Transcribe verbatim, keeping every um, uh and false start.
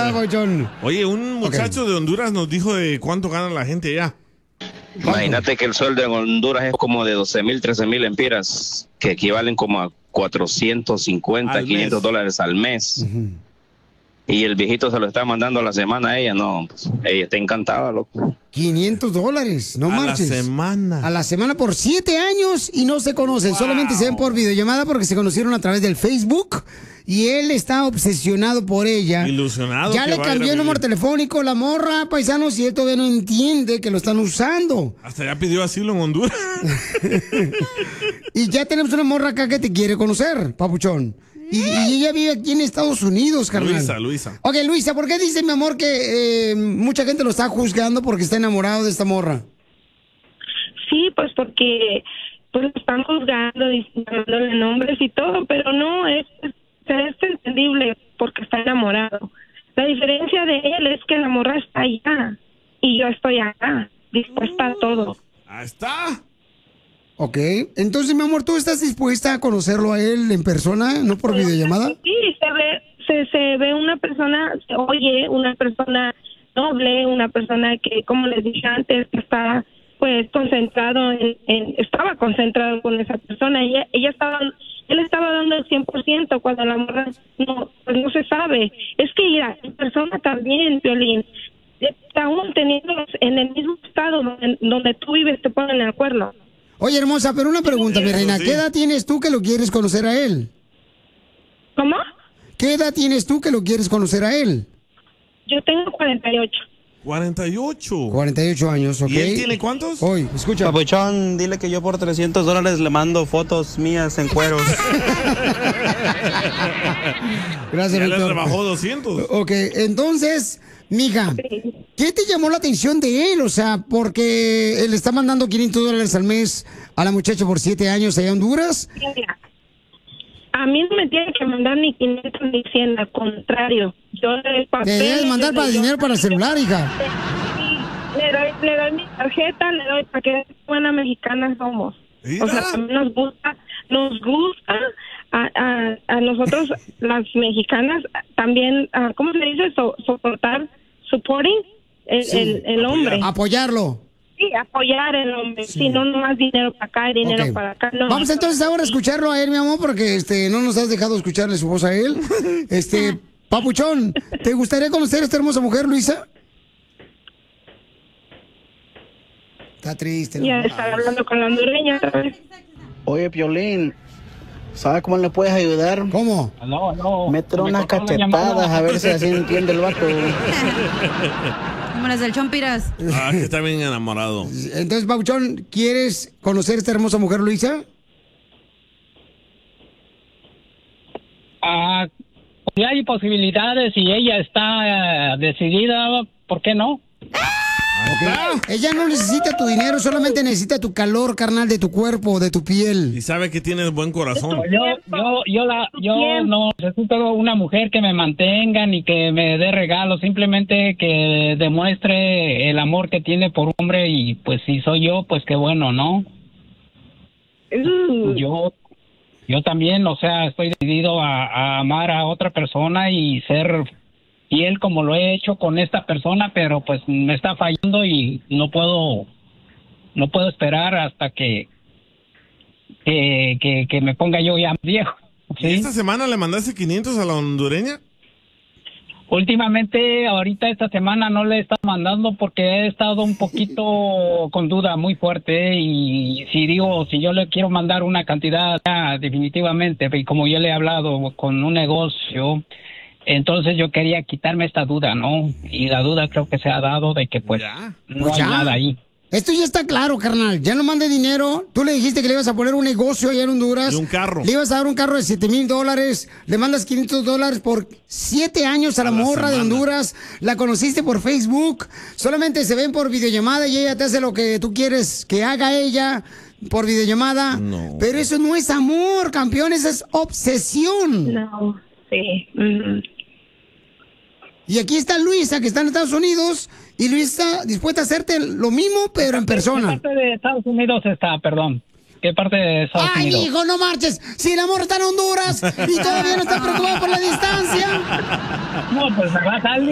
nada, Papuchón. Oye, un muchacho okay. de Honduras nos dijo de cuánto gana la gente allá. Imagínate que el sueldo en Honduras es como de doce mil, trece mil empiras, que equivalen como a cuatrocientos cincuenta, quinientos dólares al mes. Uh-huh. Y el viejito se lo está mandando a la semana a ella, no, pues, ella está encantada, loco. quinientos dólares, no a marches. A la semana. A la semana por siete años y no se conocen, wow. Solamente se ven por videollamada porque se conocieron a través del Facebook y él está obsesionado por ella. Ilusionado. Ya le cambió el número telefónico, la morra, paisanos, y él todavía no entiende que lo están usando. Hasta ya pidió asilo en Honduras. Y ya tenemos una morra acá que te quiere conocer, papuchón. Y, y ella vive aquí en Estados Unidos, carnal. Luisa, Luisa. Ok, Luisa, ¿por qué dice, mi amor, que eh, mucha gente lo está juzgando porque está enamorado de esta morra? Sí, pues porque pues lo están juzgando, dándole nombres y todo, pero no, es, es, es entendible porque está enamorado. La diferencia de él es que la morra está allá y yo estoy acá, dispuesta a todo. Ahí está. Ok, entonces, mi amor, ¿tú estás dispuesta a conocerlo a él en persona, no por videollamada? Sí, se ve, se, se ve una persona, se oye una persona noble, una persona que, como les dije antes, está pues concentrado en, en estaba concentrado con esa persona, ella, ella estaba, él estaba dando el cien por ciento cuando la morra no, pues no se sabe. Es que mira, en persona también, Violín, aún teniéndolos en el mismo estado donde, donde tú vives, te ponen de acuerdo. Oye, hermosa, pero una pregunta, mi reina. ¿Qué edad tienes tú que lo quieres conocer a él? ¿Cómo? ¿Qué edad tienes tú que lo quieres conocer a él? Yo tengo cuarenta y ocho. cuarenta y ocho. cuarenta y ocho años, ¿ok? ¿Y él tiene cuántos? Hoy, escucha. Papuchón, dile que yo por trescientos dólares le mando fotos mías en cueros. Gracias, ya Víctor. le rebajó doscientos. Ok, entonces, mija, ¿qué te llamó la atención de él? O sea, porque él está mandando quinientos dólares al mes a la muchacha por siete años allá en Honduras. Mira, a mí no me tiene que mandar ni quinientos ni cien, al contrario. Yo le doy papel. Te debes mandar para dinero para el celular, hija. Le doy, le doy mi tarjeta, le doy para que buena mexicana somos. ¿Mira? O sea, también nos gusta, nos gusta a, a, a nosotros las mexicanas también, uh, ¿cómo se dice? So, soportar, supporting el, sí, el, el hombre. Apoyarlo. Sí, apoyar el hombre. Sí, sí no, no más dinero para acá y dinero okay. para acá. No. Vamos entonces ahora a escucharlo a él, mi amor, porque este no nos has dejado escucharle su voz a él. Este, papuchón, ¿te gustaría conocer a esta hermosa mujer, Luisa? Está triste. ¿No? Ya está hablando con la hondureña otra vez. Oye, Piolín, ¿sabes cómo le puedes ayudar? ¿Cómo? No, no. Meter unas cachetadas a ver si así entiende el vato. Como las del Chompiras. Ah, que está bien enamorado. Entonces, Pauchón, ¿quieres conocer a esta hermosa mujer, Luisa? Ah, si hay posibilidades y ella está uh, decidida, ¿por qué no? Okay. Ella no necesita tu dinero, solamente necesita tu calor, carnal, de tu cuerpo, de tu piel. Y sabe que tienes buen corazón. Yo, yo, yo, la, yo no necesito una mujer que me mantenga ni que me dé regalos, simplemente que demuestre el amor que tiene por un hombre y pues si soy yo, pues qué bueno, ¿no? Mm. Yo, yo también, o sea, estoy decidido a, a amar a otra persona y ser fiel como lo he hecho con esta persona, pero pues me está fallando y no puedo no puedo esperar hasta que que, que, que me ponga yo ya viejo. ¿Sí? ¿Y esta semana le mandaste quinientos a la hondureña? Últimamente, ahorita esta semana no le he estado mandando porque he estado un poquito con duda muy fuerte y si digo, si yo le quiero mandar una cantidad, ya, definitivamente, y como yo le he hablado con un negocio, entonces yo quería quitarme esta duda, ¿no? Y la duda creo que se ha dado de que pues ¿Ya? no Pues hay ya. nada ahí. Esto ya está claro, carnal. Ya no mande dinero. Tú le dijiste que le ibas a poner un negocio allá en Honduras. Y un carro. Le ibas a dar un carro de siete mil dólares. Le mandas quinientos dólares por siete años a la, a la morra semana. de Honduras. La conociste por Facebook. Solamente se ven por videollamada y ella te hace lo que tú quieres que haga ella por videollamada. No. Pero eso no es amor, campeón. Eso es obsesión. No, sí. Mm-hmm. Y aquí está Luisa, que está en Estados Unidos, y Luisa está dispuesta a hacerte lo mismo, pero en persona. ¿Qué parte de Estados Unidos está, perdón? ¿Qué parte de Estados Ay, Unidos? Ay, hijo, no marches. Si el amor está en Honduras y todavía no está preocupado por la distancia. No, pues me va a salir.